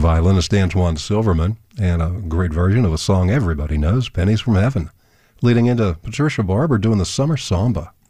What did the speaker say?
violinist Antoine Silverman, and a great version of a song everybody knows, Pennies from Heaven, leading into Patricia Barber doing the Summer Samba.